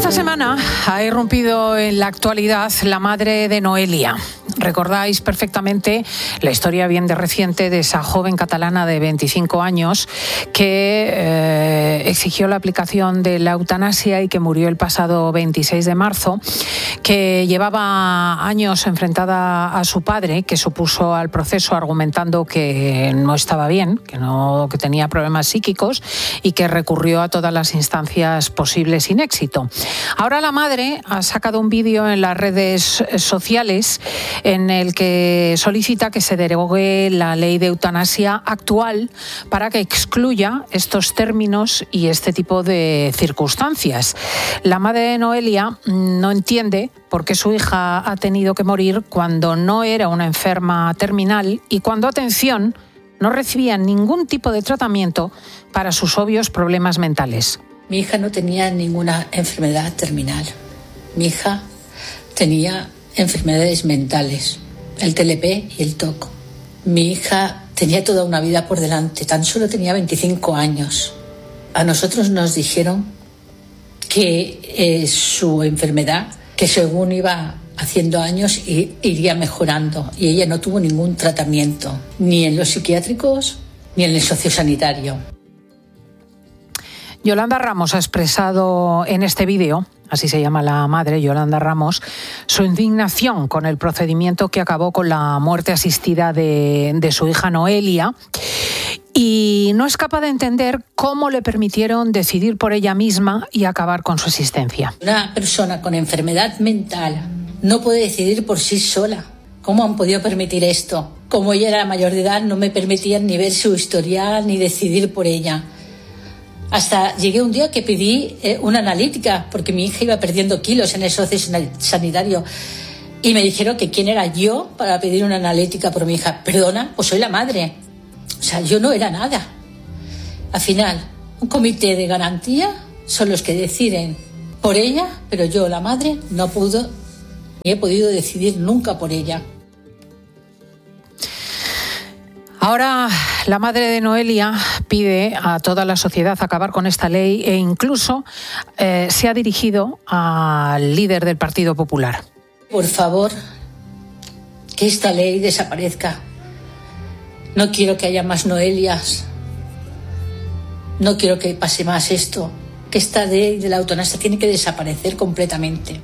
Esta semana ha irrumpido en la actualidad la madre de Noelia. Recordáis perfectamente la historia bien de reciente de esa joven catalana de 25 años que exigió la aplicación de la eutanasia y que murió el pasado 26 de marzo, que llevaba años enfrentada a su padre, que se opuso al proceso argumentando que no estaba bien, que tenía problemas psíquicos y que recurrió a todas las instancias posibles sin éxito. Ahora la madre ha sacado un vídeo en las redes sociales en el que solicita que se derogue la ley de eutanasia actual para que excluya estos términos y este tipo de circunstancias. La madre de Noelia no entiende por qué su hija ha tenido que morir cuando no era una enferma terminal y cuando, atención, no recibía ningún tipo de tratamiento para sus obvios problemas mentales. Mi hija no tenía ninguna enfermedad terminal. Mi hija tenía enfermedades mentales, el TLP y el TOC. Mi hija tenía toda una vida por delante, tan solo tenía 25 años. A nosotros nos dijeron que su enfermedad, que según iba haciendo años, iría mejorando, y ella no tuvo ningún tratamiento, ni en los psiquiátricos ni en el sociosanitario. Yolanda Ramos ha expresado en este vídeo, así se llama la madre, Yolanda Ramos, su indignación con el procedimiento que acabó con la muerte asistida de su hija Noelia, y no es capaz de entender cómo le permitieron decidir por ella misma y acabar con su existencia. Una persona con enfermedad mental no puede decidir por sí sola. ¿Cómo han podido permitir esto? Como ella era mayor de edad, no me permitían ni ver su historial ni decidir por ella. Hasta llegué un día que pedí una analítica porque mi hija iba perdiendo kilos en el sociosanitario y me dijeron que quién era yo para pedir una analítica por mi hija. Perdona, pues soy la madre. O sea, yo no era nada. Al final, un comité de garantía son los que deciden por ella, pero yo, la madre, no pudo ni he podido decidir nunca por ella. Ahora la madre de Noelia pide a toda la sociedad acabar con esta ley e incluso se ha dirigido al líder del Partido Popular. Por favor, que esta ley desaparezca. No quiero que haya más Noelias. No quiero que pase más esto. Que esta ley de la eutanasia tiene que desaparecer completamente.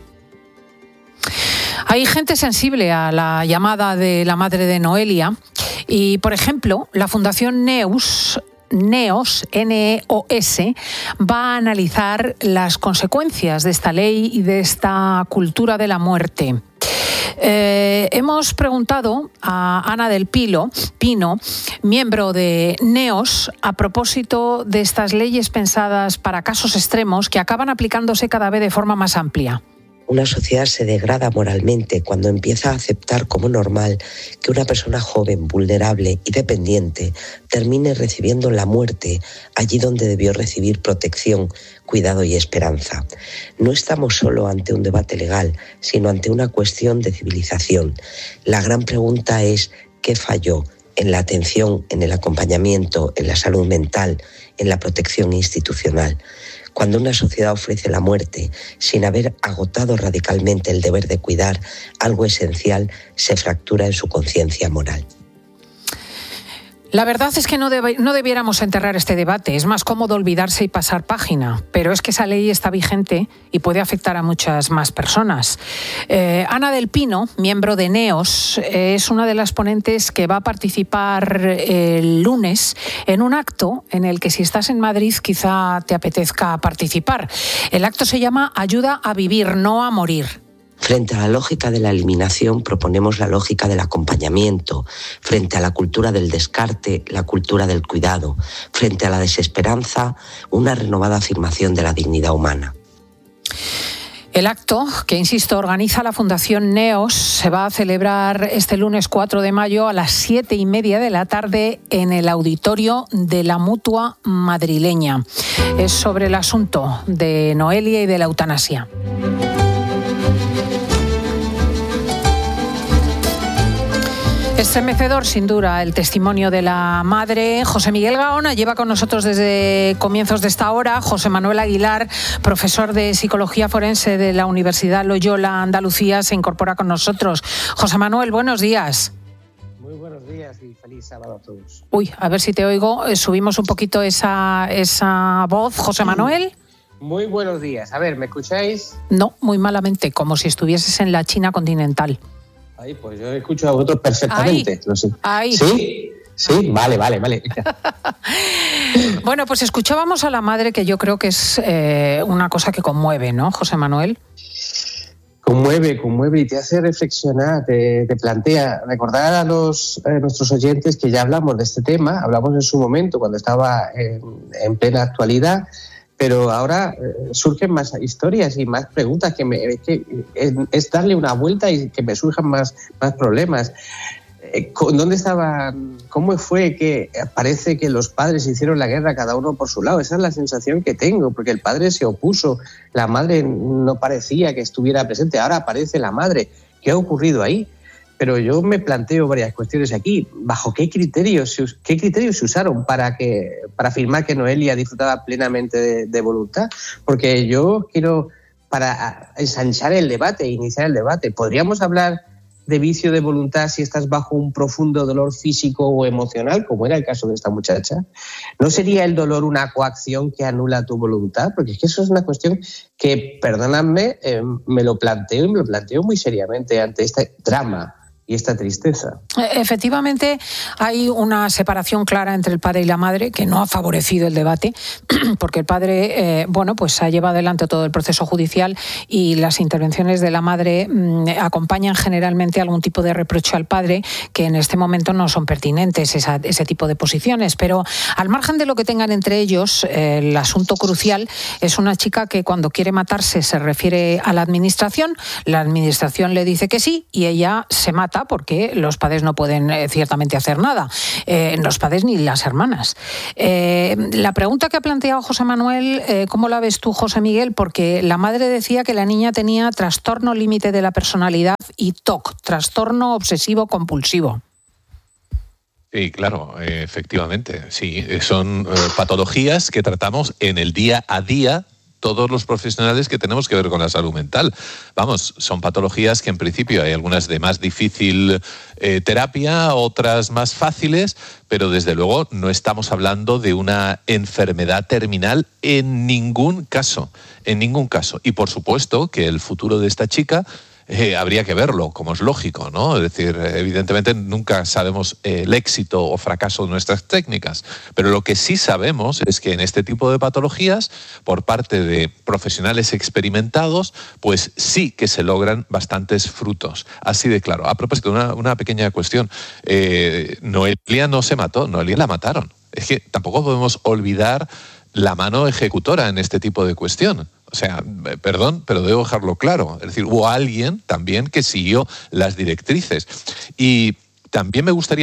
Hay gente sensible a la llamada de la madre de Noelia y, por ejemplo, la Fundación NEOS, N-E-O-S, va a analizar las consecuencias de esta ley y de esta cultura de la muerte. Hemos preguntado a Ana del Pino, miembro de NEOS, a propósito de estas leyes pensadas para casos extremos que acaban aplicándose cada vez de forma más amplia. Una sociedad se degrada moralmente cuando empieza a aceptar como normal que una persona joven, vulnerable y dependiente termine recibiendo la muerte allí donde debió recibir protección, cuidado y esperanza. No estamos solo ante un debate legal, sino ante una cuestión de civilización. La gran pregunta es ¿qué falló en la atención, en el acompañamiento, en la salud mental, en la protección institucional? Cuando una sociedad ofrece la muerte sin haber agotado radicalmente el deber de cuidar, algo esencial se fractura en su conciencia moral. La verdad es que no debiéramos enterrar este debate. Es más cómodo olvidarse y pasar página. Pero es que esa ley está vigente y puede afectar a muchas más personas. Ana del Pino, miembro de NEOS, es una de las ponentes que va a participar el lunes en un acto en el que, si estás en Madrid, quizá te apetezca participar. El acto se llama Ayuda a vivir, no a morir. Frente a la lógica de la eliminación, proponemos la lógica del acompañamiento. Frente a la cultura del descarte, la cultura del cuidado. Frente a la desesperanza, una renovada afirmación de la dignidad humana. El acto, que insisto, organiza la Fundación NEOS, se va a celebrar este lunes 4 de mayo a las 7:30 de la tarde en el auditorio de la Mutua madrileña. Es sobre el asunto de Noelia y de la eutanasia. Estremecedor, sin duda, el testimonio de la madre. José Miguel Gaona lleva con nosotros desde comienzos de esta hora. José Manuel Aguilar, profesor de Psicología Forense de la Universidad Loyola Andalucía, se incorpora con nosotros. José Manuel, buenos días. Muy buenos días y feliz sábado a todos. Uy, a ver si te oigo. Subimos un poquito esa voz. José Manuel. Muy buenos días. A ver, ¿me escucháis? No, muy malamente, como si estuvieses en la China continental. Ay, pues yo escucho a vosotros perfectamente. No sé. Ahí. ¿Sí? Sí, vale. Bueno, pues escuchábamos a la madre, que yo creo que es una cosa que conmueve, ¿no, José Manuel? Conmueve y te hace reflexionar, te plantea, recordar a nuestros oyentes que ya hablamos de este tema, hablamos en su momento cuando estaba en plena actualidad, pero ahora surgen más historias y más preguntas es darle una vuelta y que me surjan más problemas. ¿Dónde estaban? ¿Cómo fue que parece que los padres hicieron la guerra cada uno por su lado? Esa es la sensación que tengo, porque el padre se opuso, la madre no parecía que estuviera presente, ahora aparece la madre. ¿Qué ha ocurrido ahí? Pero yo me planteo varias cuestiones aquí. ¿Bajo qué criterios se usaron para afirmar que Noelia disfrutaba plenamente de voluntad? Porque yo quiero, para ensanchar el debate, iniciar el debate, ¿podríamos hablar de vicio de voluntad si estás bajo un profundo dolor físico o emocional, como era el caso de esta muchacha? ¿No sería el dolor una coacción que anula tu voluntad? Porque es que eso es una cuestión que, perdóname, me lo planteo muy seriamente ante este drama y esta tristeza. Efectivamente, hay una separación clara entre el padre y la madre que no ha favorecido el debate, porque el padre, pues ha llevado adelante todo el proceso judicial y las intervenciones de la madre acompañan generalmente algún tipo de reproche al padre, que en este momento no son pertinentes ese tipo de posiciones. Pero al margen de lo que tengan entre ellos, el asunto crucial es una chica que cuando quiere matarse se refiere a la administración le dice que sí y ella se mata, porque los padres no pueden ciertamente hacer nada, los padres ni las hermanas. La pregunta que ha planteado José Manuel, ¿cómo la ves tú, José Miguel? Porque la madre decía que la niña tenía trastorno límite de la personalidad y TOC, trastorno obsesivo compulsivo. Sí, claro, efectivamente, sí, son patologías que tratamos en el día a día todos los profesionales que tenemos que ver con la salud mental. Vamos, son patologías que en principio hay algunas de más difícil terapia, otras más fáciles, pero desde luego no estamos hablando de una enfermedad terminal en ningún caso. Y por supuesto que el futuro de esta chica habría que verlo, como es lógico, ¿no? Es decir, evidentemente nunca sabemos el éxito o fracaso de nuestras técnicas, pero lo que sí sabemos es que en este tipo de patologías, por parte de profesionales experimentados, pues sí que se logran bastantes frutos. Así de claro. A propósito, una pequeña cuestión. Noelia no se mató, Noelia la mataron. Es que tampoco podemos olvidar la mano ejecutora en este tipo de cuestión. O sea, perdón, pero debo dejarlo claro. Es decir, hubo alguien también que siguió las directrices. Y también me gustaría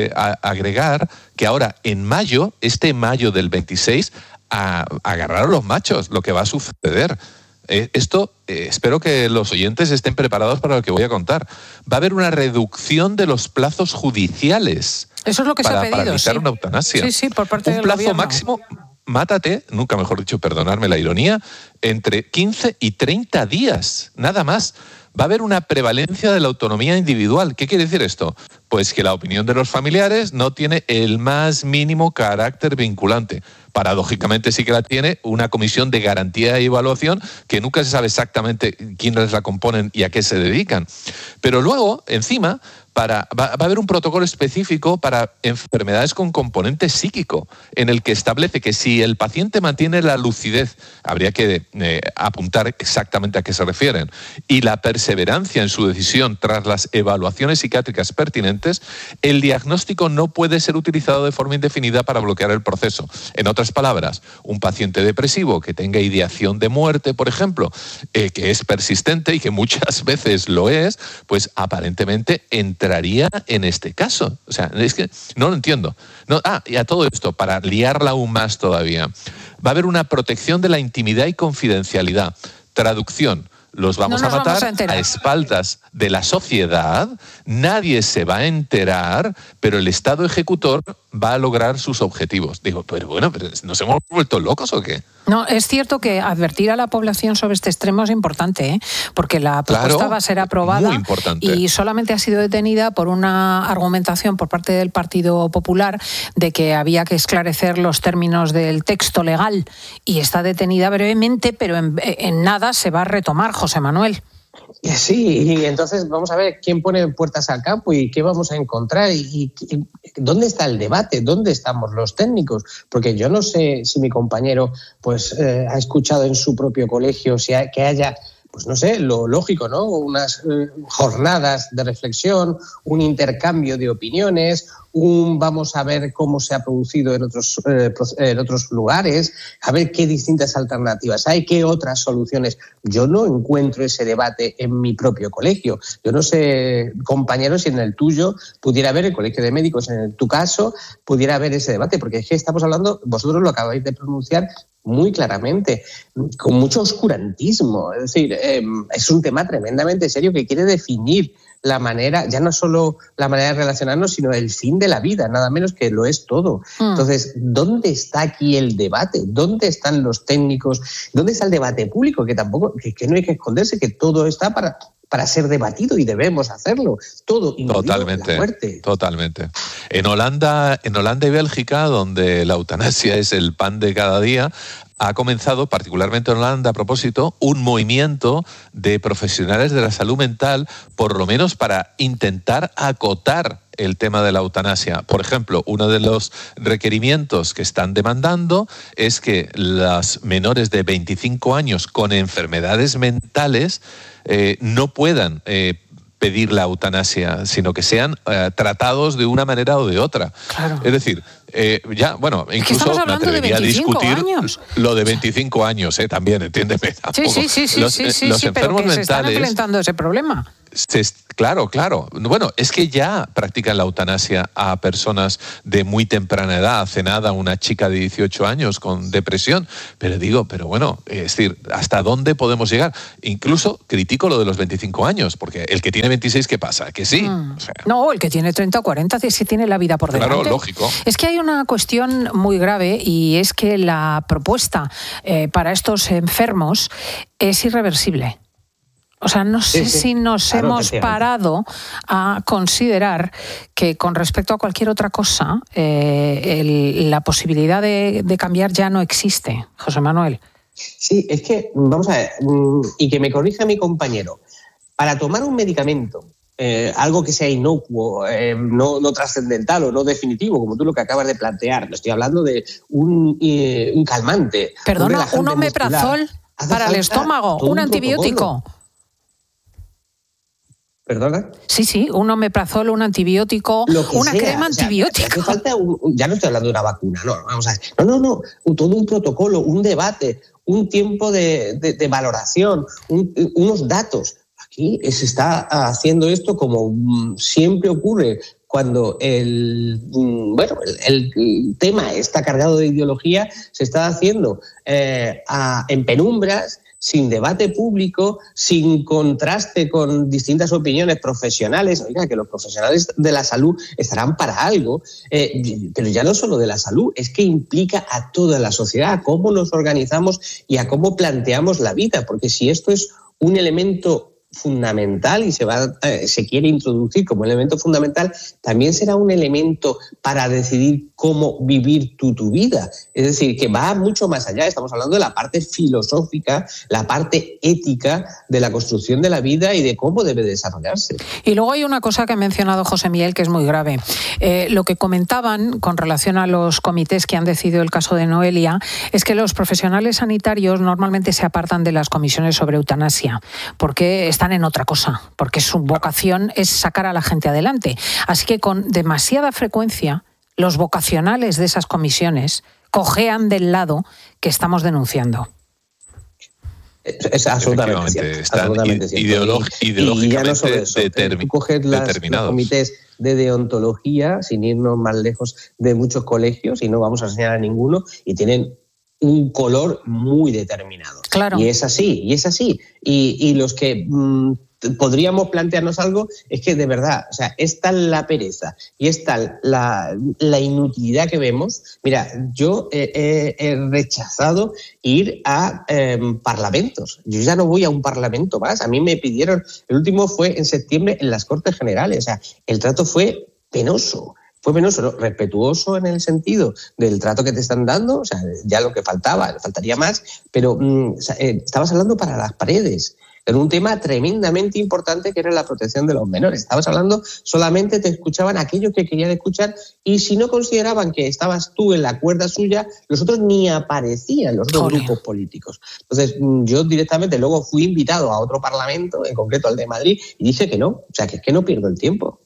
agregar que ahora, en mayo, mayo del 26, agarrar a los machos, lo que va a suceder. Esto, espero que los oyentes estén preparados para lo que voy a contar. Va a haber una reducción de los plazos judiciales. Eso es lo que se ha pedido, para evitar sí. una eutanasia. Sí, por parte del gobierno. Un plazo máximo. Mátate, nunca mejor dicho, perdonadme la ironía, entre 15 y 30 días, nada más. Va a haber una prevalencia de la autonomía individual. ¿Qué quiere decir esto? Pues que la opinión de los familiares no tiene el más mínimo carácter vinculante. Paradójicamente sí que la tiene una comisión de garantía y evaluación que nunca se sabe exactamente quiénes la componen y a qué se dedican. Pero luego, encima, va a haber un protocolo específico para enfermedades con componente psíquico, en el que establece que si el paciente mantiene la lucidez, habría que apuntar exactamente a qué se refieren, y la perseverancia en su decisión tras las evaluaciones psiquiátricas pertinentes, el diagnóstico no puede ser utilizado de forma indefinida para bloquear el proceso. En otras palabras, un paciente depresivo que tenga ideación de muerte, por ejemplo, que es persistente y que muchas veces lo es, pues aparentemente entraría en este caso. O sea, es que no lo entiendo. Y a todo esto, para liarla aún más todavía, va a haber una protección de la intimidad y confidencialidad. Traducción. los vamos a matar a espaldas de la sociedad, nadie se va a enterar, pero el Estado ejecutor va a lograr sus objetivos. Digo, pero bueno, ¿nos hemos vuelto locos o qué? No, es cierto que advertir a la población sobre este extremo es importante, ¿eh? Porque la propuesta va a ser aprobada y solamente ha sido detenida por una argumentación por parte del Partido Popular de que había que esclarecer los términos del texto legal y está detenida brevemente, pero en nada se va a retomar, José Manuel. Sí, y entonces vamos a ver quién pone puertas al campo y qué vamos a encontrar y dónde está el debate, dónde estamos los técnicos, porque yo no sé si mi compañero ha escuchado en su propio colegio que haya, pues no sé, lo lógico, ¿no? Unas jornadas de reflexión, un intercambio de opiniones, vamos a ver cómo se ha producido en otros lugares, a ver qué distintas alternativas hay, qué otras soluciones. Yo no encuentro ese debate en mi propio colegio. Yo no sé, compañeros, si en el tuyo pudiera haber, el colegio de médicos, en tu caso, pudiera haber ese debate, porque es que estamos hablando, vosotros lo acabáis de pronunciar muy claramente, con mucho oscurantismo. Es decir, es un tema tremendamente serio que quiere definir la manera, ya no solo la manera de relacionarnos, sino el fin de la vida, nada menos que lo es todo. Entonces, ¿dónde está aquí el debate? ¿Dónde están los técnicos? ¿Dónde está el debate público? Que tampoco, que no hay que esconderse, que todo está para ser debatido y debemos hacerlo. Todo, totalmente, la muerte. Totalmente. En Holanda y Bélgica, donde la eutanasia es el pan de cada día, ha comenzado, particularmente en Holanda, a propósito, un movimiento de profesionales de la salud mental, por lo menos para intentar acotar el tema de la eutanasia. Por ejemplo, uno de los requerimientos que están demandando es que las menores de 25 años con enfermedades mentales no puedan pedir la eutanasia, sino que sean tratados de una manera o de otra. Claro. Es decir, incluso me atrevería a discutir lo de 25 años, también, entiéndeme. Sí, los enfermos pero que mentales se están enfrentando ese problema. Claro. Bueno, es que ya practican la eutanasia a personas de muy temprana edad. Hace nada una chica de 18 años con depresión. Pero bueno, es decir, ¿hasta dónde podemos llegar? Incluso critico lo de los 25 años, porque el que tiene 26, ¿qué pasa? Que sí. O sea, no, el que tiene 30 o 40 sí tiene la vida por delante. Claro, lógico. Es que hay una cuestión muy grave y es que la propuesta para estos enfermos es irreversible. O sea, no sé si nos hemos parado a considerar que con respecto a cualquier otra cosa, la posibilidad de cambiar ya no existe, José Manuel. Sí, es que, vamos a ver, y que me corrija mi compañero, para tomar un medicamento, algo que sea inocuo, no trascendental o no definitivo, como tú lo que acabas de plantear, estoy hablando de un calmante. Perdona, un omeprazol para el estómago, un antibiótico. ¿Perdona? Sí, un omeprazol, un antibiótico, una crema antibiótica. Hace falta ya no estoy hablando de una vacuna, no, vamos a ver. No, todo un protocolo, un debate, un tiempo de valoración, unos datos. Aquí se está haciendo esto como siempre ocurre cuando el tema está cargado de ideología, se está haciendo en penumbras, sin debate público, sin contraste con distintas opiniones profesionales. Oiga, que los profesionales de la salud estarán para algo, pero ya no solo de la salud, es que implica a toda la sociedad, a cómo nos organizamos y a cómo planteamos la vida, porque si esto es un elemento fundamental y se quiere introducir como elemento fundamental, también será un elemento para decidir cómo vivir tu vida. Es decir, que va mucho más allá. Estamos hablando de la parte filosófica, la parte ética de la construcción de la vida y de cómo debe desarrollarse. Y luego hay una cosa que ha mencionado José Miguel que es muy grave. Lo que comentaban con relación a los comités que han decidido el caso de Noelia es que los profesionales sanitarios normalmente se apartan de las comisiones sobre eutanasia porque están en otra cosa, porque su vocación es sacar a la gente adelante. Así que con demasiada frecuencia los vocacionales de esas comisiones cojean del lado que estamos denunciando. Es absolutamente cierto. Y ya no solo eso, tú coges los comités de deontología, sin irnos más lejos de muchos colegios, y no vamos a enseñar a ninguno, y tienen un color muy determinado. Claro. Y es así. Y los que podríamos plantearnos algo es que de verdad, o sea, es tal la pereza y es tal la inutilidad que vemos. Mira, yo he rechazado ir a parlamentos. Yo ya no voy a un parlamento más. A mí me pidieron, el último fue en septiembre en las Cortes Generales. O sea, el trato fue penoso. Fue penoso, ¿no? Respetuoso en el sentido del trato que te están dando, o sea, ya lo que faltaría más, pero estabas hablando para las paredes. Era un tema tremendamente importante que era la protección de los menores. Estabas hablando, solamente te escuchaban aquellos que querían escuchar y si no consideraban que estabas tú en la cuerda suya, los otros ni aparecían, los otros grupos políticos. Entonces, yo directamente luego fui invitado a otro parlamento, en concreto al de Madrid, y dije que no, o sea, que es que no pierdo el tiempo.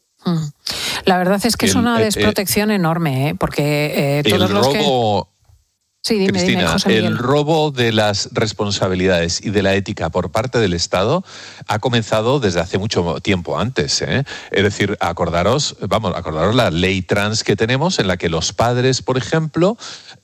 La verdad es que es una desprotección enorme, porque todos los que... Sí, dime, Cristina, el robo de las responsabilidades y de la ética por parte del Estado ha comenzado desde hace mucho tiempo antes, ¿eh? Es decir, acordaros la ley trans que tenemos, en la que los padres, por ejemplo,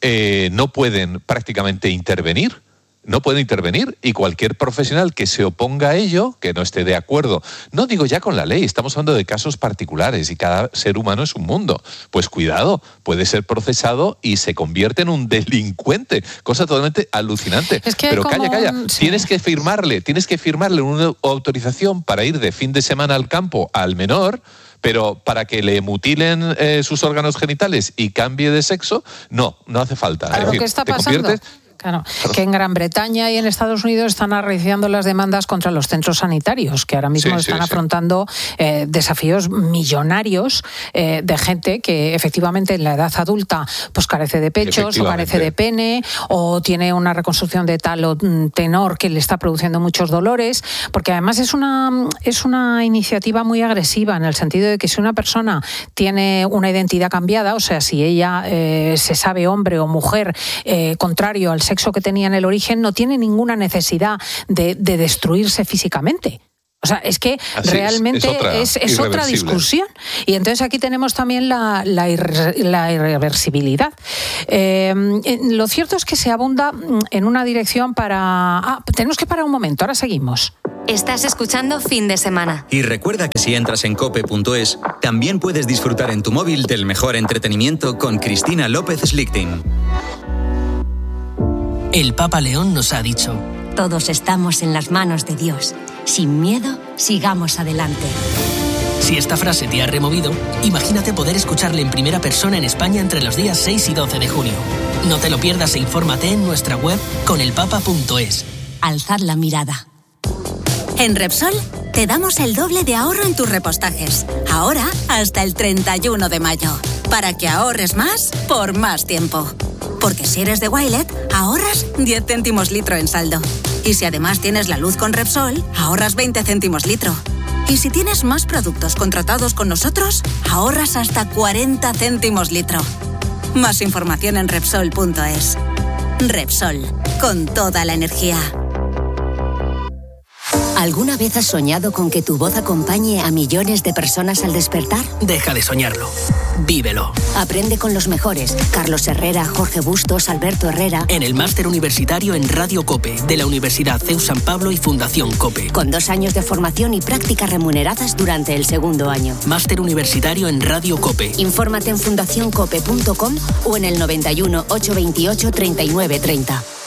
no pueden prácticamente intervenir. No puede intervenir y cualquier profesional que se oponga a ello, que no esté de acuerdo, no digo ya con la ley, estamos hablando de casos particulares y cada ser humano es un mundo. Pues cuidado, puede ser procesado y se convierte en un delincuente, cosa totalmente alucinante. Es que pero calla, sí. Tienes que firmarle una autorización para ir de fin de semana al campo al menor, pero para que le mutilen sus órganos genitales y cambie de sexo, no hace falta. Claro, es decir, ¿qué está pasando? Claro, que en Gran Bretaña y en Estados Unidos están arreciando las demandas contra los centros sanitarios, que ahora mismo están afrontando desafíos millonarios de gente que efectivamente en la edad adulta pues carece de pechos o carece de pene o tiene una reconstrucción de tal o tenor que le está produciendo muchos dolores, porque además es una iniciativa muy agresiva en el sentido de que si una persona tiene una identidad cambiada, o sea, si ella se sabe hombre o mujer contrario al sexo que tenía en el origen, no tiene ninguna necesidad de destruirse físicamente. O sea, es que realmente es otra discusión. Y entonces aquí tenemos también la irreversibilidad. Lo cierto es que se abunda en una dirección para... tenemos que parar un momento, ahora seguimos. Estás escuchando Fin de Semana. Y recuerda que si entras en cope.es, también puedes disfrutar en tu móvil del mejor entretenimiento con Cristina López Slichting. El Papa León nos ha dicho: todos estamos en las manos de Dios. Sin miedo, sigamos adelante. Si esta frase te ha removido, imagínate poder escucharle en primera persona en España entre los días 6 y 12 de junio. No te lo pierdas e infórmate en nuestra web conelpapa.es. Alzad la mirada. En Repsol te damos el doble de ahorro en tus repostajes. Ahora hasta el 31 de mayo. Para que ahorres más por más tiempo. Porque si eres de Wilet, ahorras 10 céntimos litro en saldo. Y si además tienes la luz con Repsol, ahorras 20 céntimos litro. Y si tienes más productos contratados con nosotros, ahorras hasta 40 céntimos litro. Más información en Repsol.es. Repsol, con toda la energía. ¿Alguna vez has soñado con que tu voz acompañe a millones de personas al despertar? Deja de soñarlo. Vívelo. Aprende con los mejores. Carlos Herrera, Jorge Bustos, Alberto Herrera. En el Máster Universitario en Radio COPE, de la Universidad CEU San Pablo y Fundación COPE. Con 2 años de formación y prácticas remuneradas durante el 2º año. Máster Universitario en Radio COPE. Infórmate en fundacioncope.com o en el 91 828 39 30.